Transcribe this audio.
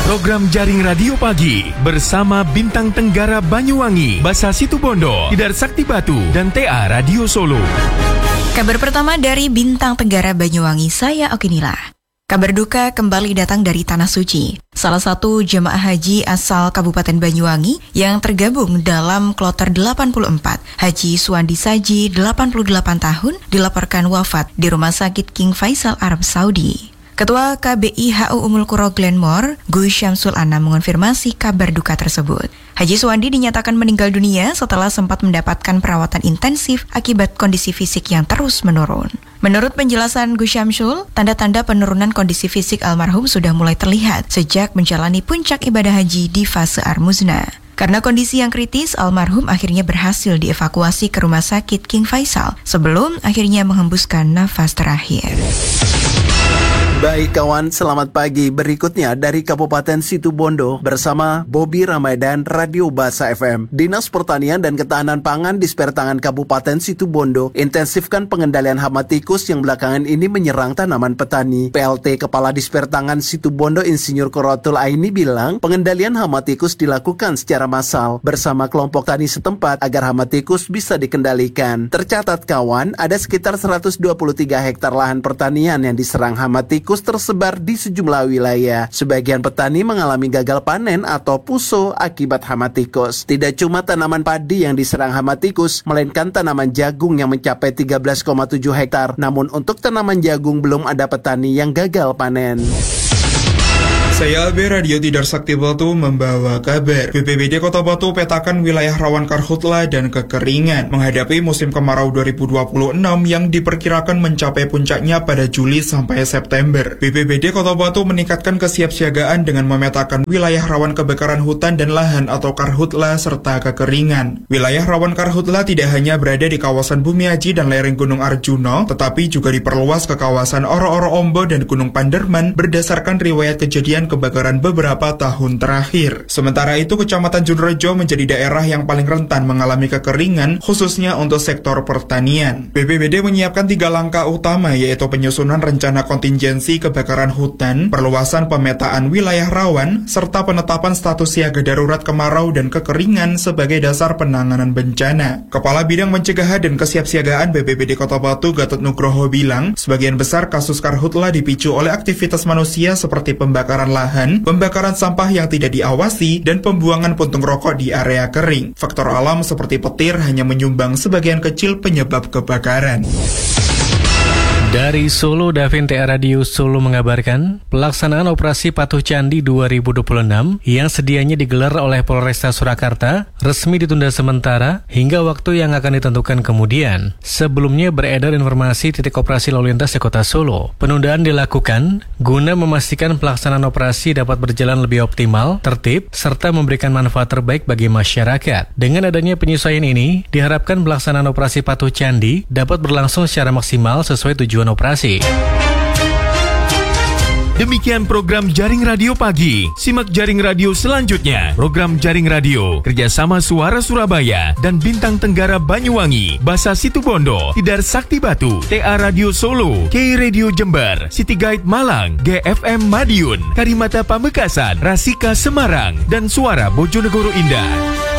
Program Jaring Radio Pagi bersama Bintang Tenggara Banyuwangi, Basa Situbondo, Tidar Sakti Batu, dan TA Radio Solo. Kabar pertama dari Bintang Tenggara Banyuwangi, saya Okinila. Kabar duka kembali datang dari Tanah Suci. Salah satu jemaah haji asal Kabupaten Banyuwangi yang tergabung dalam kloter 84, Haji Suwandi Saji, 88 tahun, dilaporkan wafat di Rumah Sakit King Faisal, Arab Saudi. Ketua KBI HU Ummul Qura Glenmore, Gus Syamsul Anam mengonfirmasi kabar duka tersebut. Haji Suwandi dinyatakan meninggal dunia setelah sempat mendapatkan perawatan intensif akibat kondisi fisik yang terus menurun. Menurut penjelasan Gus Syamsul, tanda-tanda penurunan kondisi fisik almarhum sudah mulai terlihat sejak menjalani puncak ibadah haji di fase Ar-Muzna. Karena kondisi yang kritis, almarhum akhirnya berhasil dievakuasi ke Rumah Sakit King Faisal sebelum akhirnya menghembuskan nafas terakhir. Baik kawan, selamat pagi. Berikutnya dari Kabupaten Situbondo bersama Bobby Ramadan, Radio Basa FM. Dinas Pertanian dan Ketahanan Pangan di Sepertangan Kabupaten Situbondo intensifkan pengendalian hama tikus yang belakangan ini menyerang tanaman petani. PLT Kepala Dispertangan Situbondo Insinyur Quratul Aini bilang pengendalian hama tikus dilakukan secara massal bersama kelompok tani setempat agar hama tikus bisa dikendalikan. Tercatat kawan, ada sekitar 123 hektar lahan pertanian yang diserang hama tikus tersebar di sejumlah wilayah. Sebagian petani mengalami gagal panen atau puso akibat hama tikus. Tidak cuma tanaman padi yang diserang hama tikus, melainkan tanaman jagung yang mencapai 13,7 hektar. Namun untuk tanaman jagung belum ada petani yang gagal panen. Saya Albe Radio Tidar Sakti Batu membawa kabar. BPBD Kota Batu petakan wilayah rawan karhutla dan kekeringan menghadapi musim kemarau 2026 yang diperkirakan mencapai puncaknya pada Juli sampai September. BPBD Kota Batu meningkatkan kesiapsiagaan dengan memetakan wilayah rawan kebakaran hutan dan lahan atau karhutla serta kekeringan. Wilayah rawan karhutla tidak hanya berada di kawasan Bumiaji dan lereng Gunung Arjuno, tetapi juga diperluas ke kawasan Oro-Oro Ombo dan Gunung Panderman berdasarkan riwayat kejadian kebakaran beberapa tahun terakhir. Sementara itu, Kecamatan Junrejo menjadi daerah yang paling rentan mengalami kekeringan, khususnya untuk sektor pertanian. BPBD menyiapkan 3 langkah utama, yaitu penyusunan rencana kontingensi kebakaran hutan, perluasan pemetaan wilayah rawan, serta penetapan status siaga darurat kemarau dan kekeringan sebagai dasar penanganan bencana. Kepala Bidang Pencegahan dan Kesiapsiagaan BPBD Kota Batu, Gatot Nugroho bilang, sebagian besar kasus karhutla dipicu oleh aktivitas manusia seperti pembakaran lahan, pembakaran sampah yang tidak diawasi, dan pembuangan puntung rokok di area kering. Faktor alam seperti petir hanya menyumbang sebagian kecil penyebab kebakaran. Dari Solo, Davin TA Radio Solo mengabarkan, pelaksanaan operasi Patuh Candi 2026 yang sedianya digelar oleh Polresta Surakarta resmi ditunda sementara hingga waktu yang akan ditentukan kemudian. Sebelumnya beredar informasi titik operasi lalu lintas di Kota Solo. Penundaan dilakukan guna memastikan pelaksanaan operasi dapat berjalan lebih optimal, tertib, serta memberikan manfaat terbaik bagi masyarakat. Dengan adanya penyesuaian ini, diharapkan pelaksanaan operasi Patuh Candi dapat berlangsung secara maksimal sesuai tujuan operasi. Demikian program Jaring Radio Pagi. Simak Jaring Radio selanjutnya. Program Jaring Radio kerjasama Suara Surabaya dan Bintang Tenggara Banyuwangi, Basa Situbondo, Tidar Sakti Batu, TA Radio Solo, K Radio Jember, City Guide Malang, GFM Madiun, Karimata Pamekasan, Rasika Semarang, dan Suara Bojonegoro Indah.